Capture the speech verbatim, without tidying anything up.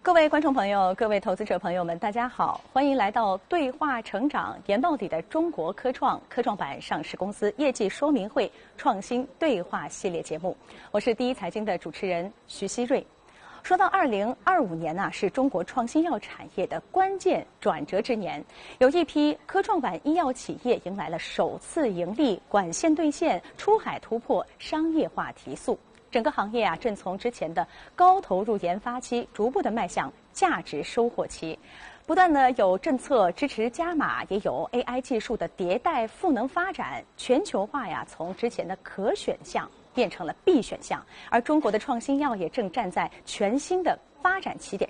各位观众朋友，各位投资者朋友们，大家好，欢迎来到对话成长研到底的中国科创科创板上市公司业绩说明会创新对话系列节目，我是第一财经的主持人徐希瑞。说到二零二五年呢、啊，是中国创新药产业的关键转折之年，有一批科创板医药企业迎来了首次盈利、管线兑现、出海突破、商业化提速。整个行业啊，正从之前的高投入研发期，逐步的迈向价值收获期。不断的有政策支持加码，也有 A I 技术的迭代赋能发展，全球化呀，从之前的可选项变成了必选项。而中国的创新药也正站在全新的发展起点